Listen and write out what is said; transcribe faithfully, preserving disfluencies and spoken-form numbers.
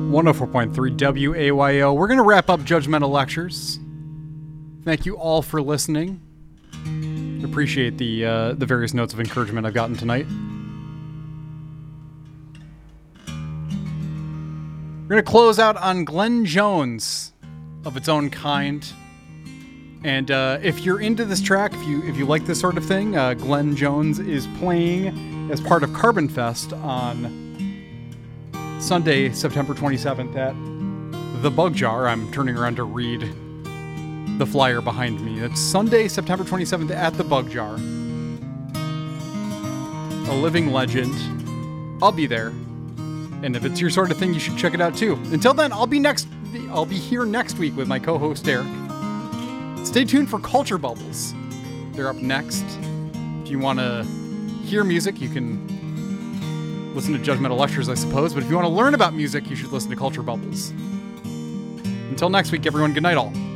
one oh four point three W A Y O. We're going to wrap up Judgmental Lectures. Thank you all for listening. Appreciate the uh, the various notes of encouragement I've gotten tonight. We're going to close out on Glenn Jones, Of Its Own Kind. And uh, if you're into this track, if you if you like this sort of thing, uh, Glenn Jones is playing as part of Carbon Fest on Sunday, September twenty-seventh at The Bug Jar. I'm turning around to read the flyer behind me. It's Sunday, September twenty-seventh at The Bug Jar. A living legend. I'll be there. And if it's your sort of thing, you should check it out too. Until then, I'll be next. I'll be here next week with my co-host Eric. Stay tuned for Culture Bubbles. They're up next. If you want to hear music, you can listen to Judgmental Lectures, I suppose. But if you want to learn about music, you should listen to Culture Bubbles. Until next week, everyone, good night all.